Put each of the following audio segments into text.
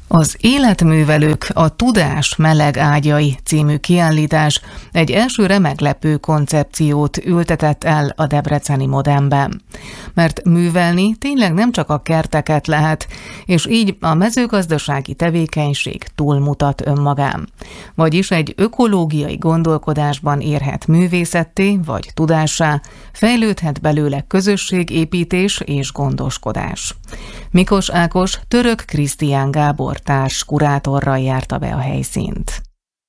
Az Életművelők, a tudás meleg ágyai című kiállítás egy elsőre meglepő koncepciót ültetett el a debreceni Modemben. Mert művelni tényleg nem csak a kerteket lehet, és így a mezőgazdasági tevékenység túlmutat önmagán. Vagyis egy ökológiai gondolkodásban érhet művészetté vagy tudássá, fejlődhet belőle közösségépítés és gondoskodás. Mikos Ákos Török Krisztián Gábor társ kurátorral járta be a helyszínt.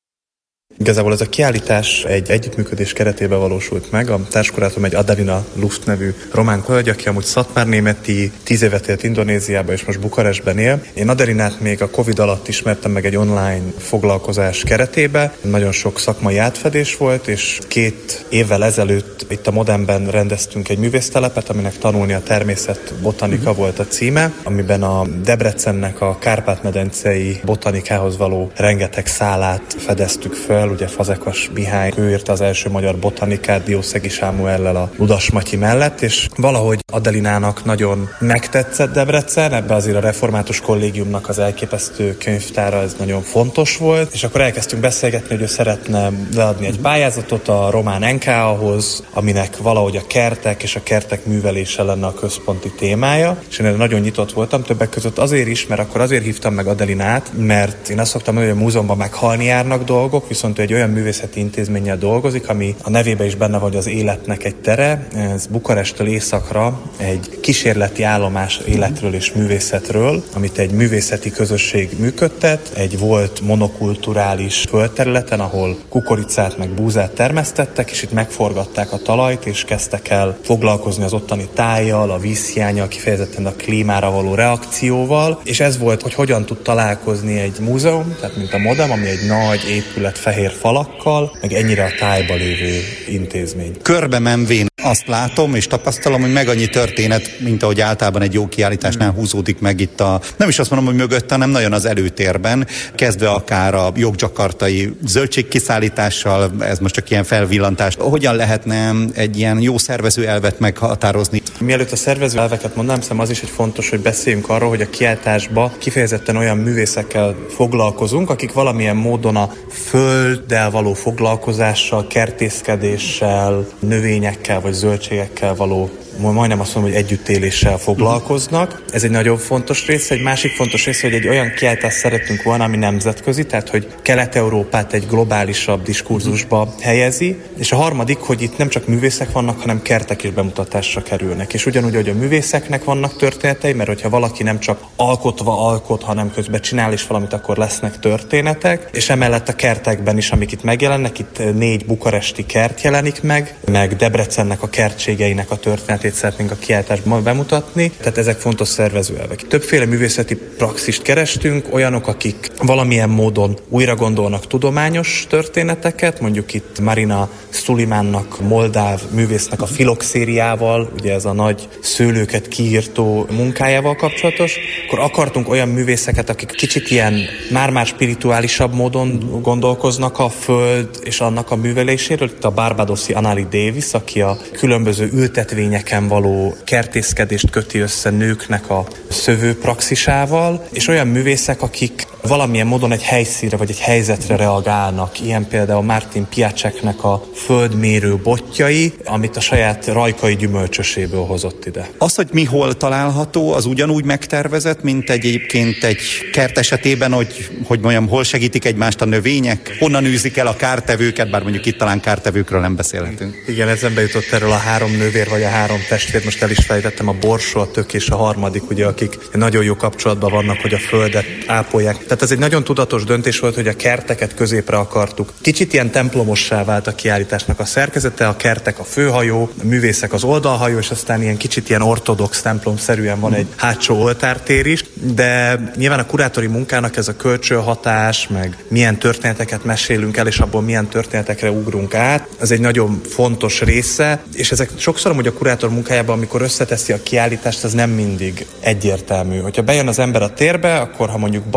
Igazából ez a kiállítás egy együttműködés keretében valósult meg. A társkurátorom egy Adelina Luft nevű román hölgy, aki amúgy szatmárnémeti, 10 évet élt Indonéziában és most Bukarestben él. Én Adelinát még a Covid alatt ismertem meg egy online foglalkozás keretében. Nagyon sok szakmai átfedés volt, és 2 évvel ezelőtt itt a Modemben rendeztünk egy művésztelepet, aminek Tanulni a természet botanika volt a címe, amiben a Debrecennek a Kárpát-medencei botanikához való rengeteg szálát fedeztük föl. Ugye Fazekas Mihály, ő írta az első magyar botanikát Diószegi Sámuellel a Ludas Matyi mellett, és valahogy Adelinának nagyon megtetszett Debrecen, ebbe azért a református kollégiumnak az elképesztő könyvtára ez nagyon fontos volt, és akkor elkezdtünk beszélgetni, hogy ő szeretne leadni egy pályázatot a román NK-hoz, aminek valahogy a kertek és a kertek művelése lenne a központi témája, és én erre nagyon nyitott voltam, többek között azért is, mert akkor azért hívtam meg Adelinát, mert én azt szoktam mondani, hogy a múzeumban meghalni járnak dolgok, viszont ő egy olyan művészeti intézménnyel dolgozik, ami a nevében is benne van, hogy az életnek egy tere. Ez Bukarestől északra egy kísérleti állomás életről és művészetről, amit egy művészeti közösség működtet, egy volt monokulturális földterületen, ahol kukoricát meg búzát termesztettek, és itt megforgatták a talajt, és kezdtek el foglalkozni az ottani tájjal, a vízhiánnyal, kifejezetten a klímára való reakcióval, és ez volt, hogy hogyan tud találkozni egy múzeum, tehát mint a Modem, ami egy nagy épület fehér falakkal, meg ennyire a tájba lévő intézmény. Körbe menvén azt látom és tapasztalom, hogy meg annyi történet, mint ahogy általában egy jó kiállításnál húzódik meg itt nem is azt mondom, hogy mögött, hanem nagyon az előtérben, kezdve akár a jogjakartai zöldségkiszállítással, ez most csak ilyen felvillantás. Hogyan lehetne egy ilyen jó szervező elvet meghatározni? Mielőtt a szervező elveket mondanám, szerintem az is egy fontos, hogy beszéljünk arról, hogy a kiállításban kifejezetten olyan művészekkel foglalkozunk, akik valamilyen módon a földdel való foglalkozással, kertészkedéssel, növényekkel vagy zöldségekkel való, majdnem azt mondom, hogy együttéléssel foglalkoznak. Ez egy nagyon fontos része. Egy másik fontos része, hogy egy olyan kiállítást szeretünk volna, ami nemzetközi, tehát hogy Kelet-Európát egy globálisabb diskurzusba helyezi. És a harmadik, hogy itt nem csak művészek vannak, hanem kertek is bemutatásra kerülnek. És ugyanúgy, hogy a művészeknek vannak történetei, mert hogyha valaki nem csak alkotva alkot, hanem közben csinál is valamit, akkor lesznek történetek. És emellett a kertekben is, amik itt megjelennek, itt 4 bukaresti kert jelenik meg Debrecennek a kertségeinek a történetét szeretnénk a kiállításban bemutatni, tehát ezek fontos szervezőelvek. Többféle művészeti praxist kerestünk, olyanok, akik valamilyen módon újra gondolnak tudományos történeteket, mondjuk itt Marina Szulimánnak, moldáv művésznek a filoxériával, ugye ez a nagy szőlőket kiírtó munkájával kapcsolatos, akkor akartunk olyan művészeket, akik kicsit ilyen már spirituálisabb módon gondolkoznak a föld és annak a műveléséről. Itt a barbadoszi Anali Davis, aki a különböző ültetvényeken való kertészkedést köti össze nőknek a szövő praxisával, és olyan művészek, akik valamilyen módon egy helyszínre vagy egy helyzetre reagálnak. Ilyen például Martin Piaceknek a földmérő botjai, amit a saját rajkai gyümölcsöséből hozott ide. Az, hogy mi hol található, az ugyanúgy megtervezett, mint egyébként egy kert esetében, hogy mondjam, hol segítik egymást a növények, honnan űzik el a kártevőket, bár mondjuk itt talán kártevőkről nem beszélhetünk. Igen, eszembe jutott erről a 3 nővér vagy a 3 testvér, most el is fejtettem, a Borsó, a Tök és a harmadik, ugye, akik nagyon jó kapcsolatban vannak, hogy a földet ápolják. Tehát ez egy nagyon tudatos döntés volt, hogy a kerteket középre akartuk. Kicsit ilyen templomossá vált a kiállításnak a szerkezete, a kertek a főhajó, a művészek az oldalhajó, és aztán ilyen kicsit ilyen ortodox templomszerűen van egy hátsó oltártér is, de nyilván a kurátori munkának ez a kölcsönhatás, meg milyen történeteket mesélünk el, és abból milyen történetekre ugrunk át, ez egy nagyon fontos része, és ezek sokszor amúgy a kurátor munkájában, amikor összeteszi a kiállítást, ez nem mindig egyértelmű. Hogyha bejön az ember a térbe, akkor ha mondjuk balra elindul,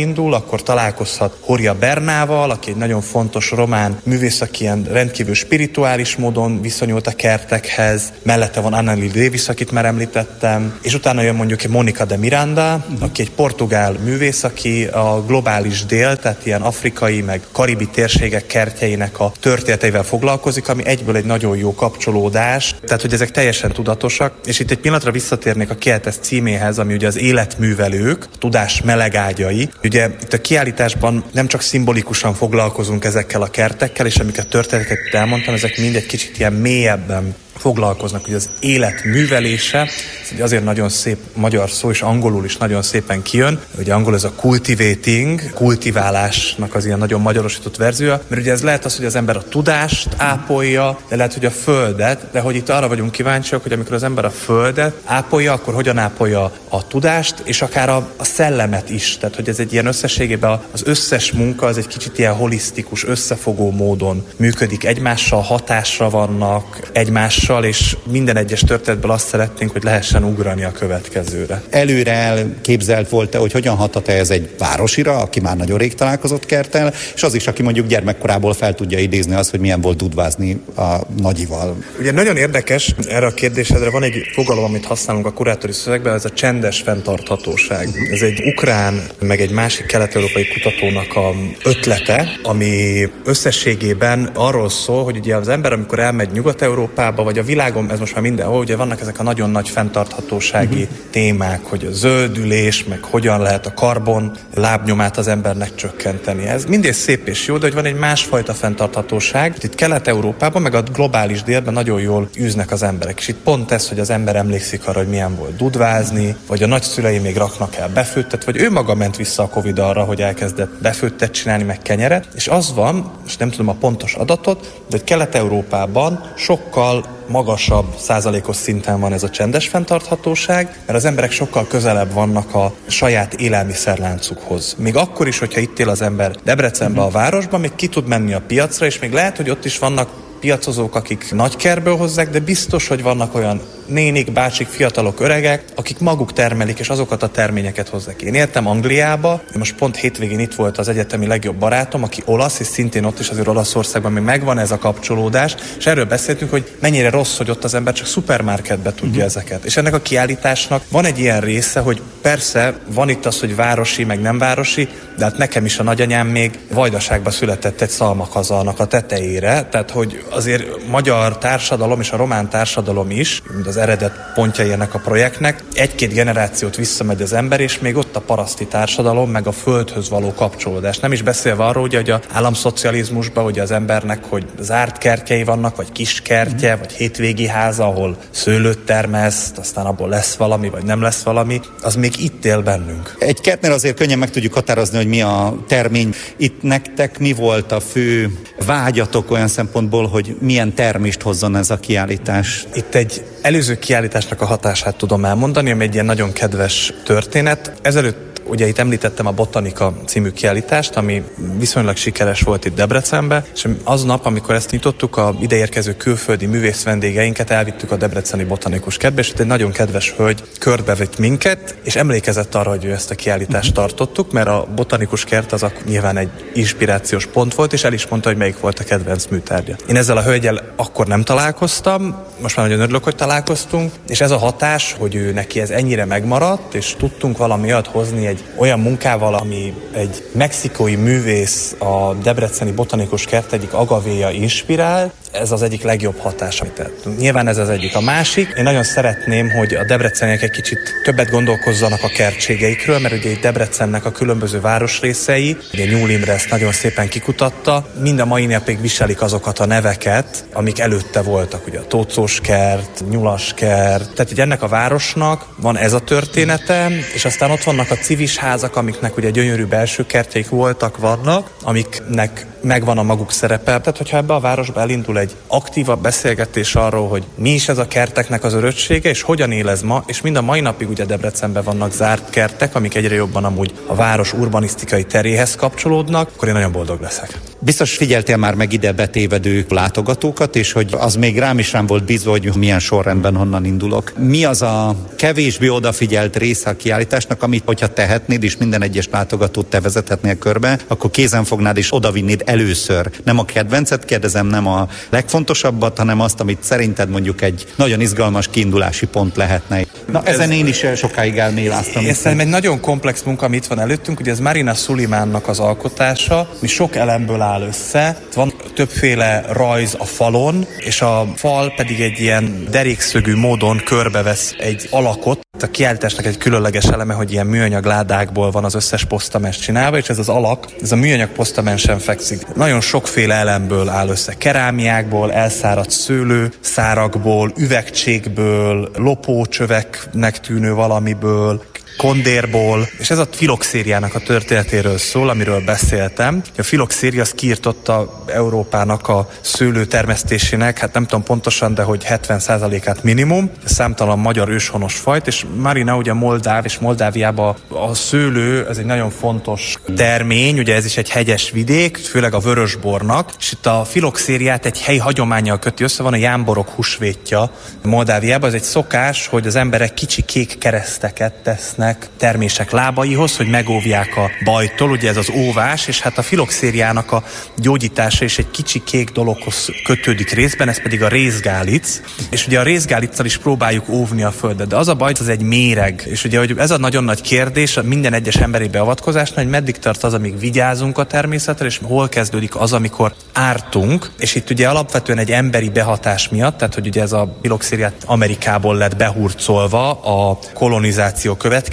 indul, akkor találkozhat Horia Bernával, aki egy nagyon fontos román művész, aki ilyen rendkívül spirituális módon viszonyult a kertekhez. Mellette van Anneli Davis, akit már említettem, és utána jön mondjuk Monica de Miranda, aki egy portugál művész, aki a globális dél, tehát ilyen afrikai, meg karibi térségek kertjeinek a történeteivel foglalkozik, ami egyből egy nagyon jó kapcsolódás, tehát hogy ezek teljesen tudatosak, és itt egy pillanatra visszatérnék a kiállítás címéhez, ami ugye az életművelők, a tudás melegágyai. Ugye itt a kiállításban nem csak szimbolikusan foglalkozunk ezekkel a kertekkel, és amiket történeteket elmondtam, ezek mind egy kicsit ilyen mélyebben foglalkoznak, hogy az élet művelése, ez egy azért nagyon szép magyar szó, és angolul is nagyon szépen kijön. Ugye angol ez a cultivating, kultiválásnak az ilyen nagyon magyarosított verziója, mert ugye ez lehet az, hogy az ember a tudást ápolja, de lehet, hogy a földet, de hogy itt arra vagyunk kíváncsiak, hogy amikor az ember a földet ápolja, akkor hogyan ápolja a tudást, és akár a szellemet is. Tehát, hogy ez egy ilyen összességében az összes munka, az egy kicsit ilyen holisztikus, összefogó módon működik. Egymással hatásra vannak, egymással, és minden egyes történetből azt szeretnénk, hogy lehessen ugrani a következőre. Előre elképzelt volt-e, hogy hogyan hathat ez egy városira, aki már nagyon rég találkozott kerttel, és az is, aki mondjuk gyermekkorából fel tudja idézni azt, hogy milyen volt dudvázni a nagyival. Ugye nagyon érdekes, erre a kérdésedre van egy fogalom, amit használunk a kurátori szövegben, ez a csendes fenntarthatóság. Ez egy ukrán, meg egy másik kelet-európai kutatónak a ötlete, ami összességében arról szól, hogy ugye az ember, amikor elmegy Nyugat-Európába, vagy a világon, ez most már mindenhol, ugye vannak ezek a nagyon nagy fenntarthatósági témák, hogy a zöldülés, meg hogyan lehet a karbon lábnyomát az embernek csökkenteni. Ez mindig szép és jó, de hogy van egy másfajta fenntarthatóság. Itt Kelet-Európában, meg a globális délben nagyon jól űznek az emberek. És itt pont ez, hogy az ember emlékszik arra, hogy milyen volt dudvázni, vagy a nagyszülei még raknak el befőttet, vagy ő maga ment vissza a Covid arra, hogy elkezdett befőttet csinálni, meg kenyeret. És az van, és nem tudom a pontos adatot, de hogy Kelet-Európában sokkal magasabb százalékos szinten van ez a csendes fenntarthatóság, mert az emberek sokkal közelebb vannak a saját élelmiszerláncukhoz. Még akkor is, hogyha itt él az ember Debrecenben, a városban, még ki tud menni a piacra, és még lehet, hogy ott is vannak piacozók, akik nagykertből hozzák, de biztos, hogy vannak olyan nénik, bácsik, fiatalok, öregek, akik maguk termelik, és azokat a terményeket hozzák. Én éltem Angliába, most pont hétvégén itt volt az egyetemi legjobb barátom, aki olasz, és szintén ott is azért Olaszországban még megvan ez a kapcsolódás, és erről beszéltünk, hogy mennyire rossz, hogy ott az ember csak szupermarketbe tudja ezeket. És ennek a kiállításnak van egy ilyen része, hogy persze van itt az, hogy városi, meg nem városi, de hát nekem is a nagyanyám még Vajdaságban született egy szalmakazalnak a tetejére, tehát hogy azért magyar társadalom és a román társadalom is, az eredet pontjai ennek a projektnek, egy-két generációt visszamegy az ember, és még ott a paraszti társadalom, meg a földhöz való kapcsolódás. Nem is beszélve arról, ugye, hogy az államszocializmusban ugye az embernek, hogy zárt kertjei vannak, vagy kis kertje, vagy hétvégi háza, ahol szőlőt termeszt, aztán abból lesz valami, vagy nem lesz valami, az még itt él bennünk. Egy kertnél azért könnyen meg tudjuk határozni, hogy mi a termény. Itt nektek mi volt a fő vágyatok olyan szempontból, hogy milyen termést hozzon ez a kiállítás? Itt egy előző kiállításnak a hatását tudom elmondani, ami egy ilyen nagyon kedves történet. Ezelőtt ugye itt említettem a Botanika című kiállítást, ami viszonylag sikeres volt itt Debrecenben, és aznap, amikor ezt nyitottuk, a ideérkező külföldi művész vendégeinket elvittük a debreceni botanikus kertbe, és itt egy nagyon kedves hölgy körbevitt minket, és emlékezett arra, hogy ő ezt a kiállítást tartottuk, mert a botanikus kert az nyilván egy inspirációs pont volt, és el is mondta, hogy melyik volt a kedvenc műtárgya. Én ezzel a hölgyel akkor nem találkoztam, most már nagyon örülök, hogy találkoztunk, és ez a hatás, hogy ő neki ez ennyire megmaradt, és tudtunk valami olyat hozni egy olyan munkával, ami egy mexikói művész a debreceni botanikus kert egyik agavéja inspirál, ez az egyik legjobb hatás, amit tettünk. Nyilván ez az egyik. A másik, én nagyon szeretném, hogy a debreceniek egy kicsit többet gondolkozzanak a kertségeikről, mert ugye Debrecennek a különböző városrészei, ugye Nyúl Imre ezt nagyon szépen kikutatta, mind a mai napig viselik azokat a neveket, amik előtte voltak, ugye a Tóczós kert, Nyulas kert, tehát ugye ennek a városnak van ez a története, és aztán ott vannak a civis házak, amiknek ugye gyönyörű belső kertjeik voltak, vannak, amiknek megvan a maguk szerepe. Tehát, hogyha ebbe a városba elindul egy aktívabb beszélgetés arról, hogy mi is ez a kerteknek az öröksége, és hogyan él ez ma, és mind a mai napig ugye Debrecenben vannak zárt kertek, amik egyre jobban amúgy a város urbanisztikai teréhez kapcsolódnak, akkor én nagyon boldog leszek. Biztos figyeltél már meg ide betévedő látogatókat, és hogy az még rám volt bízva, hogy milyen sorrendben honnan indulok. Mi az a kevésbé odafigyelt része a kiállításnak, amit, hogyha tehetnéd, és minden egyes látogatót te vezethetnél körbe, akkor kézen fognád és odavinnéd először. Nem a kedvencet kérdezem, nem a legfontosabbat, hanem azt, amit szerinted mondjuk egy nagyon izgalmas kiindulási pont lehetne. Na, ezen én is sokáig elméláztam. Ez szerintem egy nagyon komplex munka, ami itt van előttünk, ugye ez Marina Sulimannak az alkotása, ami sok elemből áll össze. Van többféle rajz a falon, és a fal pedig egy ilyen derékszögű módon körbevesz egy alakot. A kiállításnak egy különleges eleme, hogy ilyen műanyag ládákból van az összes posztamens csinálva, és ez az alak, ez a műanyag posztamensen fekszik. Nagyon sokféle elemből áll össze. Kerámiákból, elszáradt szőlőszárakból, üvegcsékből, lopócsöveknek tűnő valamiből, kondérból, és ez a filoxériának a történetéről szól, amiről beszéltem. A filoxéria az kiirtotta Európának a szőlő termesztésének, hát nem tudom pontosan, de hogy 70%-át minimum, számtalan magyar őshonos fajt, és Marina ugye Moldáv, és Moldáviában a szőlő, ez egy nagyon fontos termény, ugye ez is egy hegyes vidék, főleg a vörösbornak, és itt a filoxériát egy helyi hagyománnyal köti össze, van a jámborok húsvétja Moldáviában, ez egy szokás, hogy az emberek kicsi kék kereszteket tesznek termések lábaihoz, hogy megóvják a bajtól, ugye ez az óvás, és hát a filoxériának a gyógyítása is egy kicsi kék dologhoz kötődik részben, ez pedig a rézgálic, és ugye a rézgálicccal is próbáljuk óvni a földet, de az a baj, az egy méreg, és ugye hogy ez a nagyon nagy kérdés minden egyes emberi beavatkozásnál, hogy meddig tart az, amíg vigyázunk a természetre, és hol kezdődik az, amikor ártunk, és itt ugye alapvetően egy emberi behatás miatt, tehát hogy ugye ez a filoxériát Amerikából lett behurcolva a kolonizáció következtében,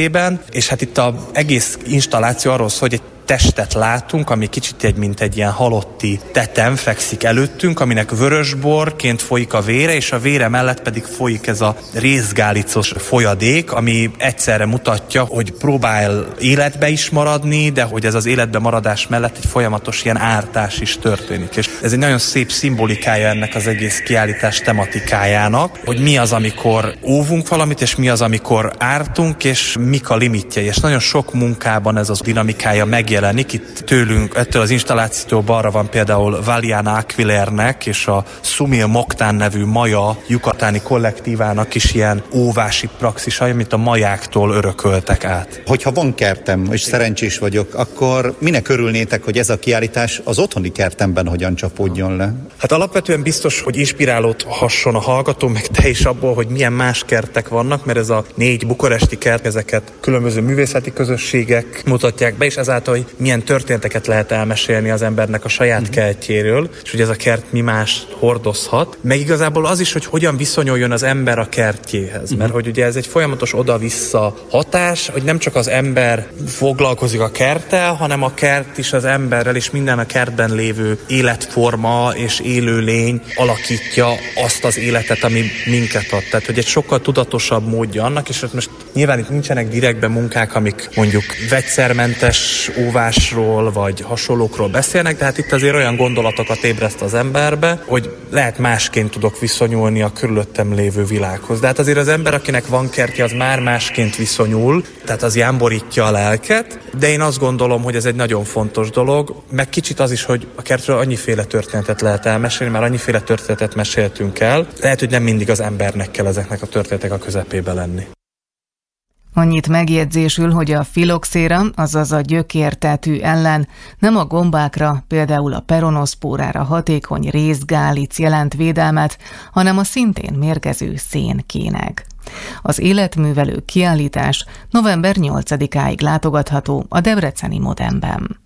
és hát itt az egész installáció arról szól, hogy egy testet látunk, ami kicsit mint egy ilyen halotti tetem fekszik előttünk, aminek vörösborként folyik a vére, és a vére mellett pedig folyik ez a rézgálicos folyadék, ami egyszerre mutatja, hogy próbál életbe is maradni, de hogy ez az életbe maradás mellett egy folyamatos ilyen ártás is történik. És ez egy nagyon szép szimbolikája ennek az egész kiállítás tematikájának, hogy mi az, amikor óvunk valamit, és mi az, amikor ártunk, és mik a limitjei. És nagyon sok munkában ez az dinamikája megjelenik itt tőlünk, ettől az installációtól balra van például Valiana Aquilernek és a Sumil Moktán nevű maja yukatáni kollektívának is ilyen óvási praxisai, amit a majáktól örököltek át. Hogyha van kertem, és szerencsés vagyok, akkor minek örülnétek, hogy ez a kiállítás az otthoni kertemben hogyan csapódjon le? Hát alapvetően biztos, hogy inspirálódhasson a hallgató, meg te is abból, hogy milyen más kertek vannak, mert ez a 4 bukaresti kert, ezeket különböző művészeti közösségek mutatják be, és ezáltal, hogy milyen történeteket lehet elmesélni az embernek a saját kertjéről, és hogy ez a kert mi más hordozhat. Meg igazából az is, hogy hogyan viszonyuljon az ember a kertjéhez, mert hogy ugye ez egy folyamatos oda-vissza hatás, hogy nem csak az ember foglalkozik a kerttel, hanem a kert is az emberrel, és minden a kertben lévő életforma és élőlény alakítja azt az életet, ami minket ad. Tehát, hogy egy sokkal tudatosabb módja annak, és most nyilván itt nincsenek direktben munkák, amik mondjuk vegyszermentes óvásról, vagy hasonlókról beszélnek, de hát itt azért olyan gondolatokat ébreszt az emberbe, hogy lehet másként tudok viszonyulni a körülöttem lévő világhoz. De hát azért az ember, akinek van kertje, az már másként viszonyul, tehát az jámborítja a lelket, de én azt gondolom, hogy ez egy nagyon fontos dolog, meg kicsit az is, hogy a kertről annyiféle történetet lehet elmesélni, már annyiféle történetet meséltünk el, lehet, hogy nem mindig az embernek kell ezeknek a történetek a közepébe lenni. Annyit megjegyzésül, hogy a filoxéra, azaz a gyökértetű ellen nem a gombákra, például a peronoszpórára hatékony rézgálic jelent védelmet, hanem a szintén mérgező szénkének. Az életművelő kiállítás november 8-áig látogatható a Debreceni Modemben.